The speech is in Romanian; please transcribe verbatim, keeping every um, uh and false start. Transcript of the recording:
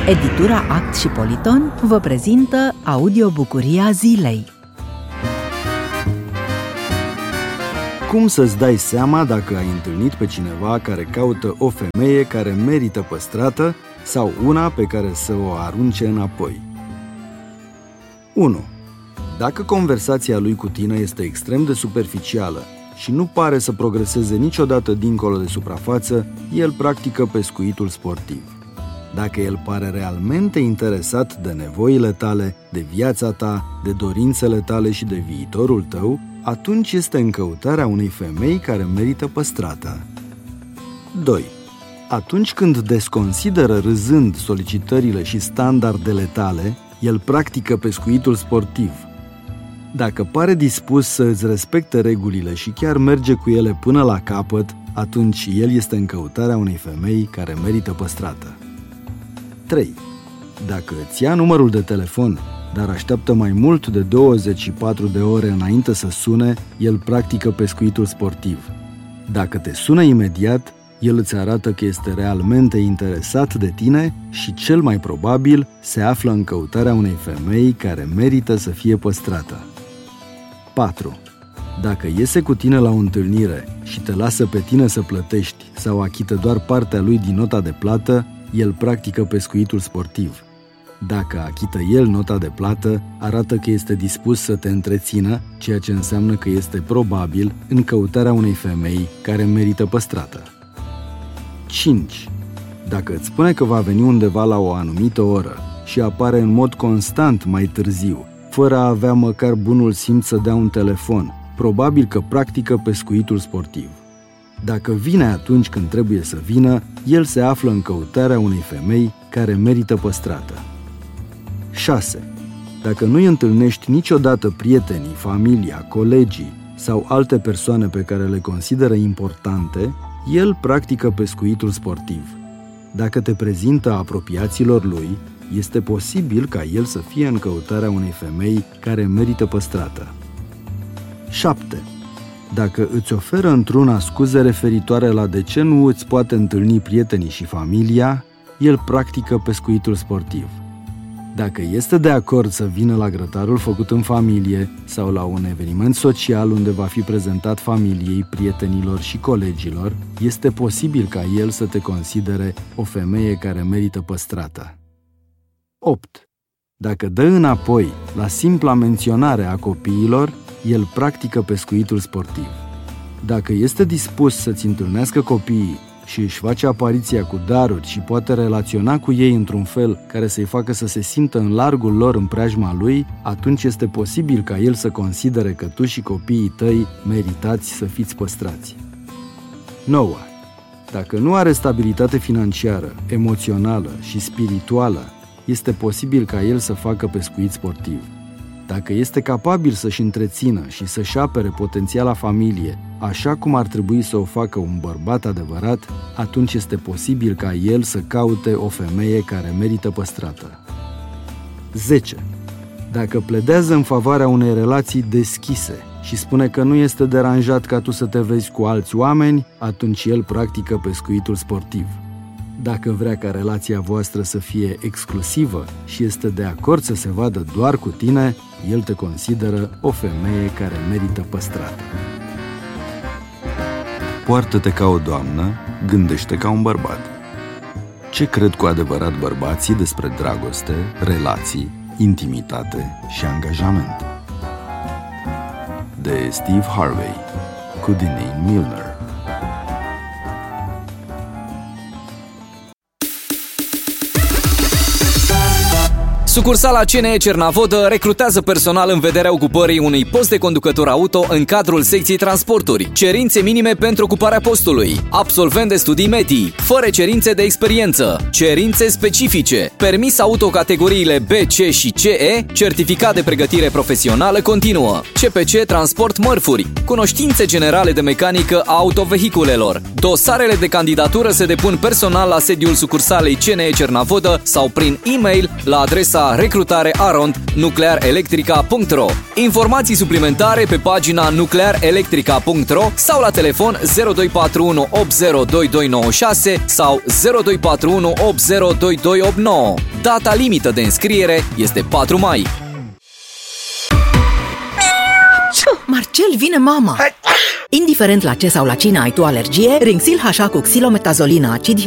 Editura Act și Politon vă prezintă audiobucuria zilei. Cum să-ți dai seama dacă ai întâlnit pe cineva care caută o femeie care merită păstrată sau una pe care să o arunce înapoi? unu. Dacă conversația lui cu tine este extrem de superficială și nu pare să progreseze niciodată dincolo de suprafață, el practică pescuitul sportiv. Dacă el pare realmente interesat de nevoile tale, de viața ta, de dorințele tale și de viitorul tău, atunci este în căutarea unei femei care merită păstrată. doi. Atunci când desconsideră râzând solicitările și standardele tale, el practică pescuitul sportiv. Dacă pare dispus să îți respecte regulile și chiar merge cu ele până la capăt, atunci el este în căutarea unei femei care merită păstrată. trei. Dacă îți ia numărul de telefon, dar așteaptă mai mult de douăzeci și patru de ore înainte să sune, el practică pescuitul sportiv. Dacă te sună imediat, el îți arată că este realmente interesat de tine și, cel mai probabil, se află în căutarea unei femei care merită să fie păstrată. patru. Dacă iese cu tine la o întâlnire și te lasă pe tine să plătești sau achită doar partea lui din nota de plată, el practică pescuitul sportiv. Dacă achită el nota de plată, arată că este dispus să te întrețină, ceea ce înseamnă că este probabil în căutarea unei femei care merită păstrată. cinci. Dacă îți spune că va veni undeva la o anumită oră și apare în mod constant mai târziu, fără a avea măcar bunul simț să dea un telefon, probabil că practică pescuitul sportiv. Dacă vine atunci când trebuie să vină, el se află în căutarea unei femei care merită păstrată. șase. Dacă nu-i întâlnești niciodată prietenii, familia, colegii sau alte persoane pe care le consideră importante, el practică pescuitul sportiv. Dacă te prezintă apropiaților lui, este posibil ca el să fie în căutarea unei femei care merită păstrată. șapte. Dacă îți oferă într-una scuze referitoare la de ce nu îți poate întâlni prietenii și familia, el practică pescuitul sportiv. Dacă este de acord să vină la grătarul făcut în familie sau la un eveniment social unde va fi prezentat familiei, prietenilor și colegilor, este posibil ca el să te considere o femeie care merită păstrată. opt. Dacă dă înapoi la simpla menționare a copiilor, el practică pescuitul sportiv. Dacă este dispus să-ți întâlnească copiii și își face apariția cu daruri și poate relaționa cu ei într-un fel care să-i facă să se simtă în largul lor în preajma lui, atunci este posibil ca el să considere că tu și copiii tăi meritați să fiți păstrați. nouă. Dacă nu are stabilitate financiară, emoțională și spirituală, este posibil ca el să facă pescuit sportiv. Dacă este capabil să-și întrețină și să-și apere potențiala familie așa cum ar trebui să o facă un bărbat adevărat, atunci este posibil ca el să caute o femeie care merită păstrată. zece. Dacă pledează în favoarea unei relații deschise și spune că nu este deranjat ca tu să te vezi cu alți oameni, atunci el practică pescuitul sportiv. Dacă vrea ca relația voastră să fie exclusivă și este de acord să se vadă doar cu tine, el te consideră o femeie care merită păstrată. Poartă-te ca o doamnă, gândește ca un bărbat. Ce cred cu adevărat bărbații despre dragoste, relații, intimitate și angajament? De Steve Harvey, cu Deneen Milner. Sucursala C N E Cernavodă recrutează personal în vederea ocupării unui post de conducător auto în cadrul secției transporturi. Cerințe minime pentru ocuparea postului: absolvent de studii medii, fără cerințe de experiență. Cerințe specifice: permis auto categoriile B, C și C E, certificat de pregătire profesională continuă, C P C transport mărfuri, cunoștințe generale de mecanică a autovehiculelor. Dosarele de candidatură se depun personal la sediul sucursalei C N E Cernavodă sau prin e-mail la adresa la recrutare arond nuclear electrica punct ro. Informații suplimentare pe pagina nuclear electrica punct ro sau la telefon zero doi patru unu opt zero doi doi nouă șase sau zero doi patru unu opt zero doi doi opt nouă. Data limită de înscriere este patru mai. Marcel, vine mama! Indiferent la ce sau la cine ai tu alergie, Rinxil H A cu xilometazolină acid